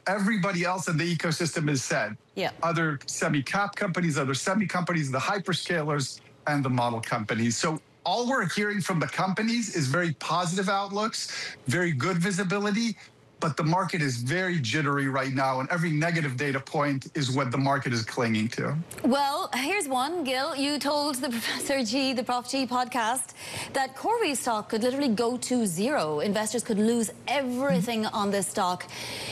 everybody else in the ecosystem has said. Yeah. Other semi-cap companies, other semi companies, the hyperscalers, and the model companies. So all we're hearing from the companies is very positive outlooks, very good visibility, but the market is very jittery right now, and every negative data point is what the market is clinging to. Well, here's one, Gil. You told the Professor G, the Prof G podcast, that CoreWeave stock could literally go to zero. Investors could lose everything on this stock.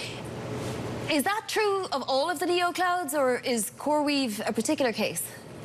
Is that true of all of the neoclouds, or is CoreWeave a particular case?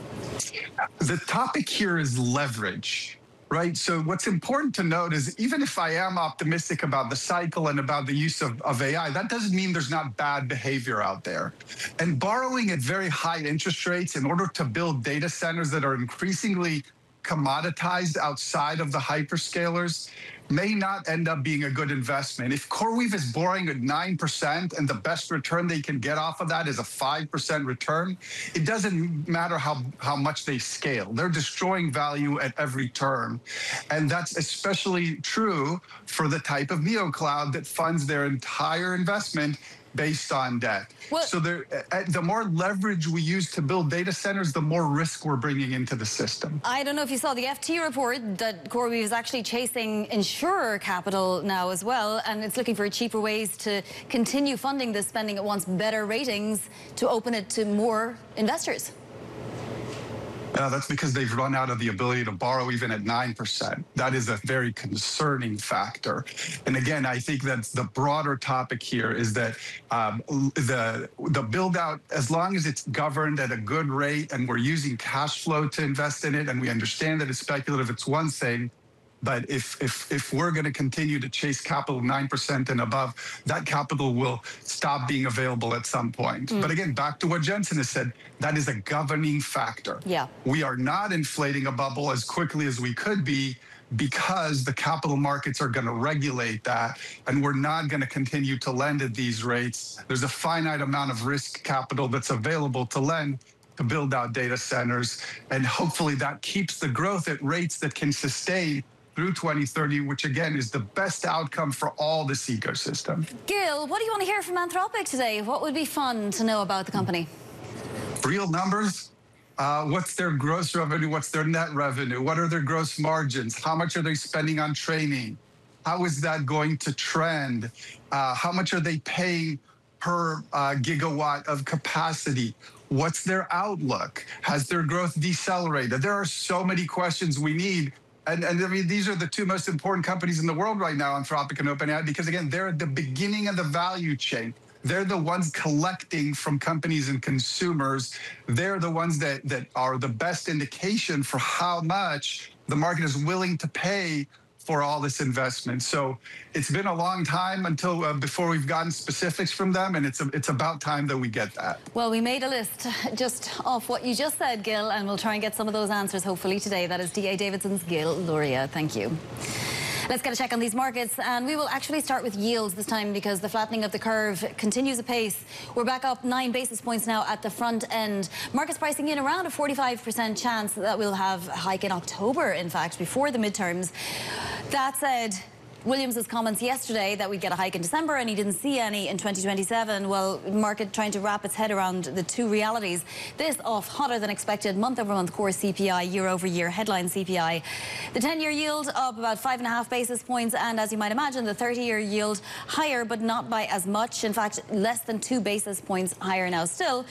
The topic here is leverage. Right. So what's important to note is even if I am optimistic about the cycle and about the use of AI, that doesn't mean there's not bad behavior out there. And borrowing at very high interest rates in order to build data centers that are increasingly commoditized outside of the hyperscalers may not end up being a good investment. If CoreWeave is borrowing at 9% and the best return they can get off of that is a 5% return, it doesn't matter how much they scale. They're destroying value at every turn. And that's especially true for the type of neocloud that funds their entire investment based on debt. So the more leverage we use to build data centers, the more risk we're bringing into the system. I don't know if you saw the FT report that CoreWeave is actually chasing insurer capital now as well, and it's looking for cheaper ways to continue funding this spending. It wants better ratings to open it to more investors. That's because they've run out of the ability to borrow even at 9%. That is a very concerning factor. And again, I think that the broader topic here is that the build out, as long as it's governed at a good rate and we're using cash flow to invest in it, and we understand that it's speculative, it's one thing. But if we're going to continue to chase capital 9% and above, that capital will stop being available at some point. But again, back to what Jensen has said, that is a governing factor. Yeah. We are not inflating a bubble as quickly as we could be because the capital markets are going to regulate that, and we're not going to continue to lend at these rates. There's a finite amount of risk capital that's available to lend to build out data centers, and hopefully that keeps the growth at rates that can sustain through 2030, which again is the best outcome for all this ecosystem. Gil, what do you want to hear from Anthropic today? What would be fun to know about the company? Real numbers. What's their gross revenue? What's their net revenue? What are their gross margins? How much are they spending on training? How is that going to trend? How much are they paying per gigawatt of capacity? What's their outlook? Has their growth decelerated? There are so many questions we need. And I mean, these are the two most important companies in the world right now, Anthropic and OpenAI, because again, they're at the beginning of the value chain. They're the ones collecting from companies and consumers. They're the ones that are the best indication for how much the market is willing to pay for all this investment. So it's been a long time until before we've gotten specifics from them, and it's about time that we get that. Well, we made a list just off what you just said, Gil, and we'll try and get some of those answers hopefully today. That is D.A. Davidson's Gil Luria. Thank you. Let's get a check on these markets, and we will actually start with yields this time because the flattening of the curve continues apace. We're back up 9 basis points now at the front end. Markets pricing in around a 45% chance that we'll have a hike in October, in fact, before the midterms. That said, Williams's comments yesterday that we'd get a hike in December and he didn't see any in 2027. Well, market trying to wrap its head around the two realities. This off hotter than expected month-over-month core CPI, year-over-year headline CPI. The 10-year yield up about 5.5 basis points, and as you might imagine, the 30-year yield higher, but not by as much. In fact, less than 2 basis points higher now. Still,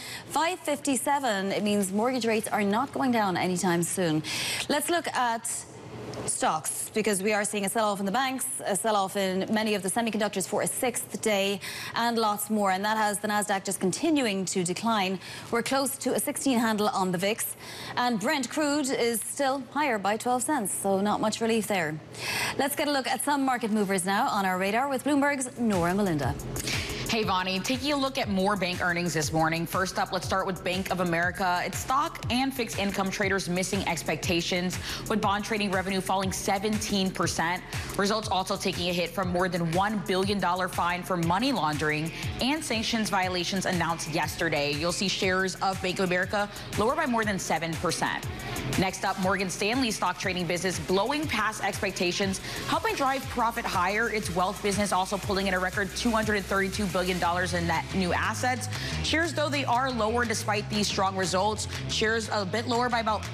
5.57. It means mortgage rates are not going down anytime soon. Let's look at stocks, because we are seeing a sell-off in the banks, a sell-off in many of the semiconductors for a 6th day, and lots more. And that has the Nasdaq just continuing to decline. We're close to a 16 handle on the VIX, and Brent crude is still higher by 12 cents, so not much relief there. Let's get a look at some market movers now on our radar with Bloomberg's Nora Melinda. Hey, Vonnie, taking a look at more bank earnings this morning. First up, let's start with Bank of America. Its stock and fixed income traders missing expectations, with bond trading revenue falling 17%. Results also taking a hit from more than $1 billion fine for money laundering and sanctions violations announced yesterday. You'll see shares of Bank of America lower by more than 7%. Next up, Morgan Stanley's stock trading business blowing past expectations, helping drive profit higher. Its wealth business also pulling in a record $232 billion in net new assets. Shares, though, they are lower despite these strong results. Shares a bit lower by about